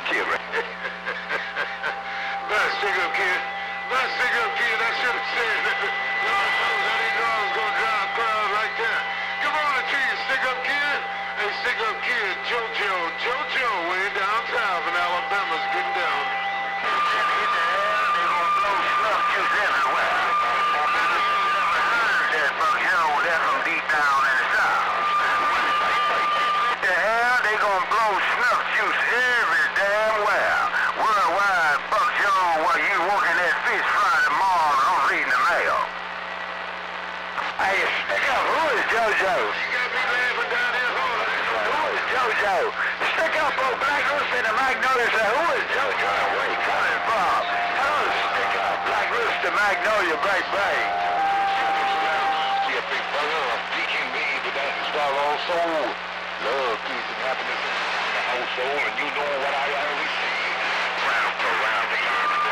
Kill me. Better stick up, kid. Better stick up, kid. I should have said that. Lord knows I didn't know I was going to drive a crowd like that. Good morning to you, stick up, kid. Hey, stick up, kid. JoJo, way downtown in Alabama's getting down. Hit the hell, they gonna blow snuff juice everywhere. Never heard that from that's from deep down in the south. Hit the hell, they gonna blow snuff juice every damn where. Worldwide, Buck Jones, while you working that fish fry tomorrow, I'm reading the mail. Hey, stick up, who is JoJo? You got me laughing down here, Who is JoJo? Stick up, old Black Rooster and the Magnolia say, who is JoJo? Where you coming from? Hello, stick up, Black Rooster, Magnolia, Great Bay. See a big brother, I'm teaching me, but that is well also. Love, peace, and happiness in the household, and you know what I always say. Round for round, the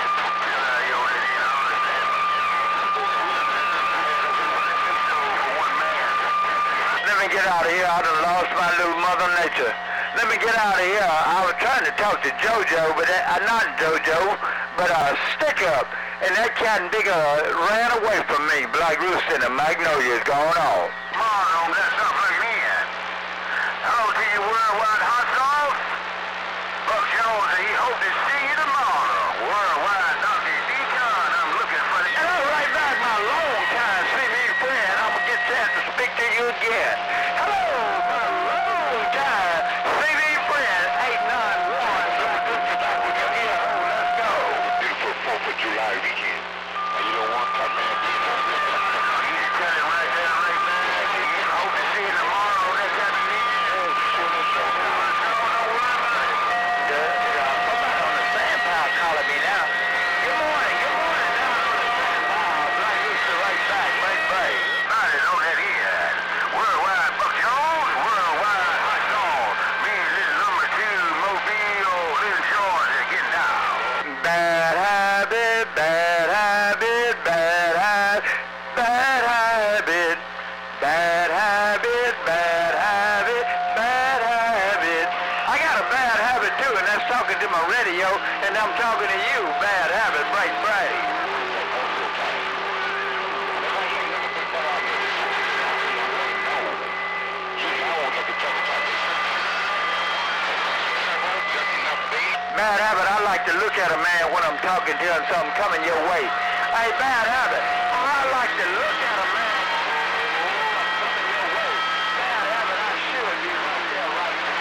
Let me get out of here. I done lost my little mother nature. Let me get out of here. I was trying to talk to JoJo, but not JoJo, but Stick Up. And that cat and digger ran away from me. Black Rooster and the Magnolia is going on. Come on, that's not plugging in. Hello to you, Worldwide Hot Sauce. Buck Jones, he hopes to see you tomorrow. Worldwide Dr. Deacon, I'm looking for the... Hello, right back, my long-time CB friend. I'm going to get a chance to speak to you again. Hello, my long-time CB friend, 891. So good to back with you here. Oh, let's go. beautiful 4th of July weekend. Now you don't want that man being on this. You tell him right there, right back. I hope to see you tomorrow. That's happening. Calling me now. Good morning now. Black Rooster right back, right back. I didn't know that either. Worldwide Buck Jones, Worldwide Hot Sauce. Me and little number 2, Mobile, little Georgia, getting down. Bad habit, bad habit, bad habit, bad habit, bad habit, bad habit, bad habit. I got a bad habit too, and that's talking to my radio, and I'm talking to you. Bad habit, break, break. Bad habit, I like to look at a man when I'm talking to him, something coming your way. Hey, bad habit, I like to look at a man coming your way. Bad habit, I should be right there right now.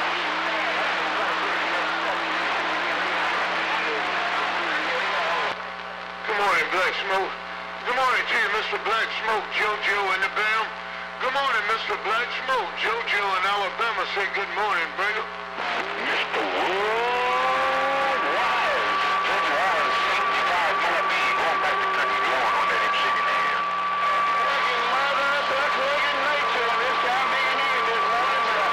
Good morning, Black Smoke. Good morning to you, Mr. Black Smoke, JoJo in the Bam. Good morning, Mr. Black Smoke, JoJo in Alabama. Say good morning, brother. Mr. Worldwide. JoJo sanctified man being going back to country going on that him shaking hands. Fucking mother, that's fucking nature. This time being in this morning, but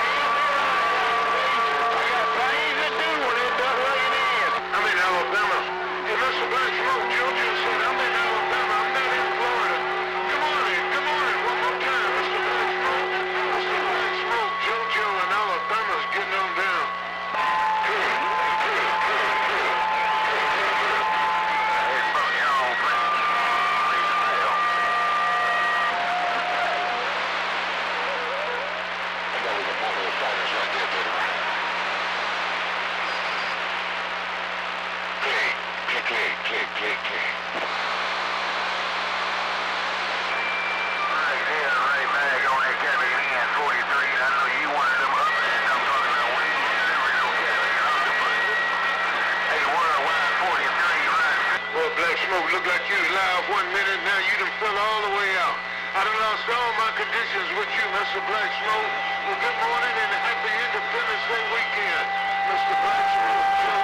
I got things to do when it does rain in. I'm in Alabama. Hey, Mr. Black Smoke, JoJo said I'm in Alabama. I'm not in Florida. Good morning. One more time, Mr. Black Smoke. Mr. Black Smoke, JoJo in Alabama's getting on down. Look like you was live 1 minute, now you done fell all the way out. I done lost all my conditions with you, Mr. Black Smoke. Well, good morning and happy Independence Day weekend, Mr. Black Smoke.